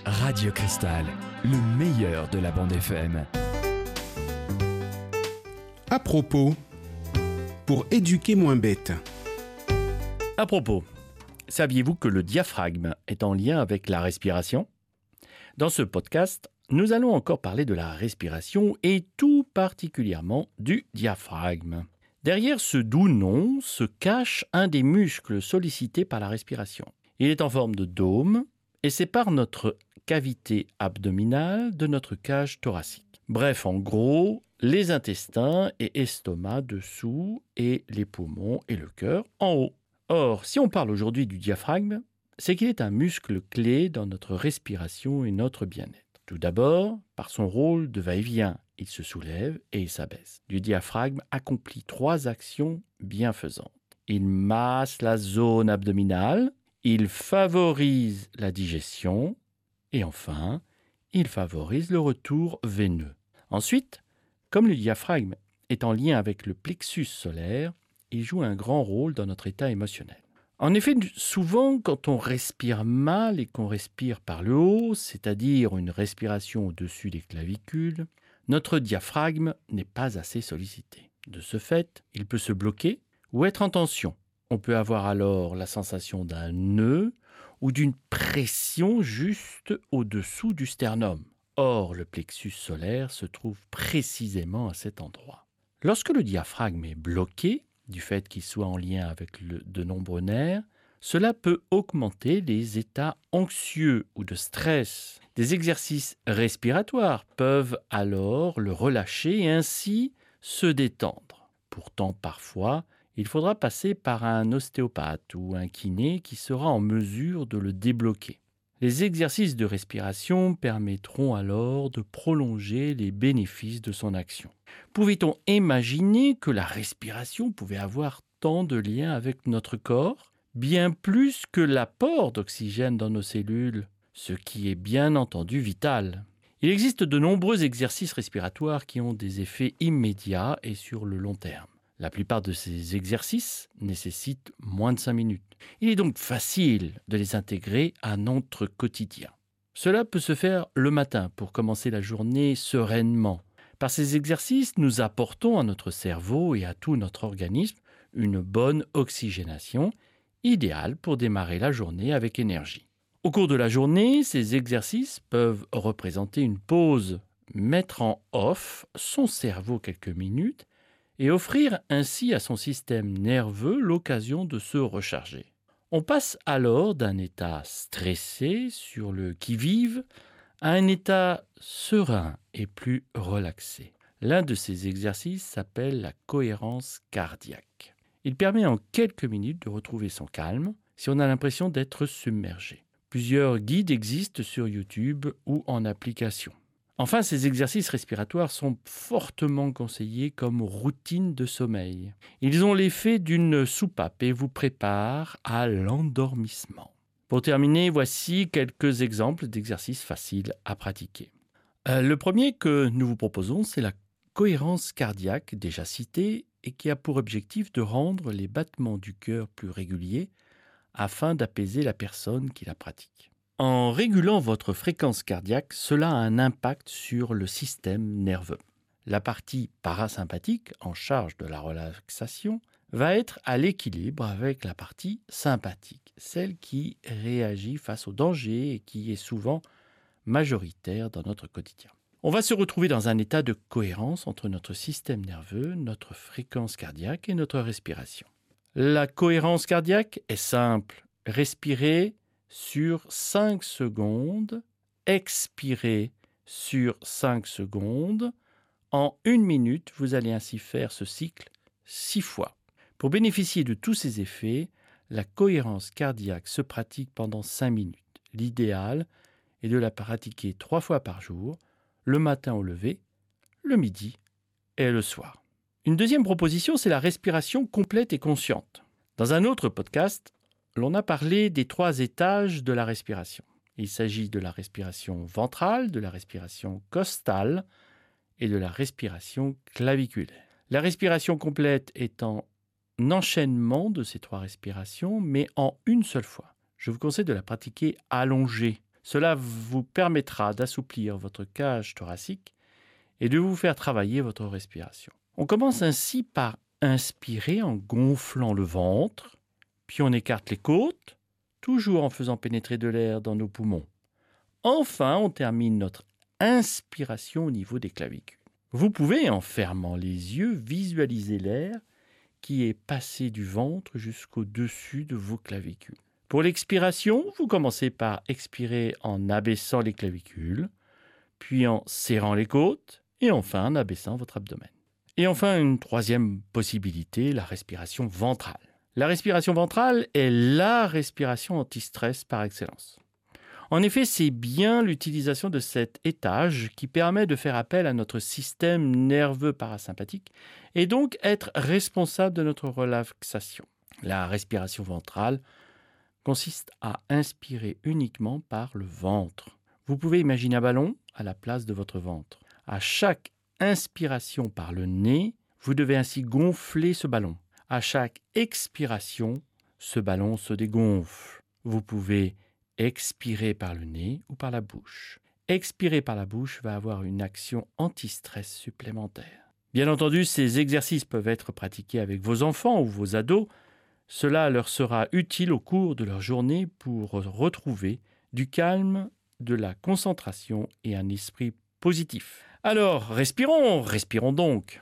Radio Cristal, le meilleur de la bande FM. À propos, pour éduquer moins bête. À propos, saviez-vous que le diaphragme est en lien avec la respiration ? Dans ce podcast, nous allons encore parler de la respiration et tout particulièrement du diaphragme. Derrière ce doux nom se cache un des muscles sollicités par la respiration. Il est en forme de dôme et sépare notre cavité abdominale de notre cage thoracique. Bref, en gros, les intestins et estomac dessous et les poumons et le cœur en haut. Or, si on parle aujourd'hui du diaphragme, c'est qu'il est un muscle clé dans notre respiration et notre bien-être. Tout d'abord, par son rôle de va-et-vient, il se soulève et il s'abaisse. Le diaphragme accomplit 3 actions bienfaisantes. Il masse la zone abdominale, il favorise la digestion et enfin, il favorise le retour veineux. Ensuite, comme le diaphragme est en lien avec le plexus solaire, il joue un grand rôle dans notre état émotionnel. En effet, souvent, quand on respire mal et qu'on respire par le haut, c'est-à-dire une respiration au-dessus des clavicules, notre diaphragme n'est pas assez sollicité. De ce fait, il peut se bloquer ou être en tension. On peut avoir alors la sensation d'un nœud ou d'une pression juste au-dessous du sternum. Or, le plexus solaire se trouve précisément à cet endroit. Lorsque le diaphragme est bloqué, du fait qu'il soit en lien avec de nombreux nerfs, cela peut augmenter les états anxieux ou de stress. Des exercices respiratoires peuvent alors le relâcher et ainsi se détendre. Pourtant, parfois, il faudra passer par un ostéopathe ou un kiné qui sera en mesure de le débloquer. Les exercices de respiration permettront alors de prolonger les bénéfices de son action. Pouvait-on imaginer que la respiration pouvait avoir tant de liens avec notre corps, bien plus que l'apport d'oxygène dans nos cellules, ce qui est bien entendu vital. Il existe de nombreux exercices respiratoires qui ont des effets immédiats et sur le long terme. La plupart de ces exercices nécessitent moins de 5 minutes. Il est donc facile de les intégrer à notre quotidien. Cela peut se faire le matin pour commencer la journée sereinement. Par ces exercices, nous apportons à notre cerveau et à tout notre organisme une bonne oxygénation, idéale pour démarrer la journée avec énergie. Au cours de la journée, ces exercices peuvent représenter une pause, mettre en off son cerveau quelques minutes et offrir ainsi à son système nerveux l'occasion de se recharger. On passe alors d'un état stressé sur le qui-vive à un état serein et plus relaxé. L'un de ces exercices s'appelle la cohérence cardiaque. Il permet en quelques minutes de retrouver son calme si on a l'impression d'être submergé. Plusieurs guides existent sur YouTube ou en application. Enfin, ces exercices respiratoires sont fortement conseillés comme routine de sommeil. Ils ont l'effet d'une soupape et vous préparent à l'endormissement. Pour terminer, voici quelques exemples d'exercices faciles à pratiquer. Le premier que nous vous proposons, c'est la cohérence cardiaque, déjà citée, et qui a pour objectif de rendre les battements du cœur plus réguliers afin d'apaiser la personne qui la pratique. En régulant votre fréquence cardiaque, cela a un impact sur le système nerveux. La partie parasympathique, en charge de la relaxation, va être à l'équilibre avec la partie sympathique, celle qui réagit face au danger et qui est souvent majoritaire dans notre quotidien. On va se retrouver dans un état de cohérence entre notre système nerveux, notre fréquence cardiaque et notre respiration. La cohérence cardiaque est simple. Respirez sur 5 secondes, expirez sur 5 secondes. En 1 minute, vous allez ainsi faire ce cycle 6 fois. Pour bénéficier de tous ces effets, la cohérence cardiaque se pratique pendant 5 minutes. L'idéal est de la pratiquer 3 fois par jour, le matin au lever, le midi et le soir. Une deuxième proposition, c'est la respiration complète et consciente. Dans un autre podcast, l'on a parlé des 3 étages de la respiration. Il s'agit de la respiration ventrale, de la respiration costale et de la respiration claviculaire. La respiration complète est en enchaînement de ces 3 respirations, mais en une seule fois. Je vous conseille de la pratiquer allongée. Cela vous permettra d'assouplir votre cage thoracique et de vous faire travailler votre respiration. On commence ainsi par inspirer en gonflant le ventre, puis on écarte les côtes, toujours en faisant pénétrer de l'air dans nos poumons. Enfin, on termine notre inspiration au niveau des clavicules. Vous pouvez, en fermant les yeux, visualiser l'air qui est passé du ventre jusqu'au-dessus de vos clavicules. Pour l'expiration, vous commencez par expirer en abaissant les clavicules, puis en serrant les côtes, et enfin en abaissant votre abdomen. Et enfin, une troisième possibilité, la respiration ventrale. La respiration ventrale est la respiration anti-stress par excellence. En effet, c'est bien l'utilisation de cet étage qui permet de faire appel à notre système nerveux parasympathique et donc être responsable de notre relaxation. La respiration ventrale consiste à inspirer uniquement par le ventre. Vous pouvez imaginer un ballon à la place de votre ventre. À chaque inspiration par le nez, vous devez ainsi gonfler ce ballon. À chaque expiration, ce ballon se dégonfle. Vous pouvez expirer par le nez ou par la bouche. Expirer par la bouche va avoir une action anti-stress supplémentaire. Bien entendu, ces exercices peuvent être pratiqués avec vos enfants ou vos ados. Cela leur sera utile au cours de leur journée pour retrouver du calme, de la concentration et un esprit positif. Alors, respirons donc.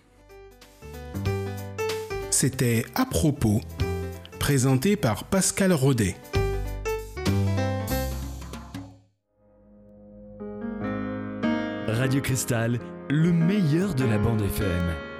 C'était À propos, présenté par Pascal Rodet. Radio Cristal, le meilleur de la bande FM.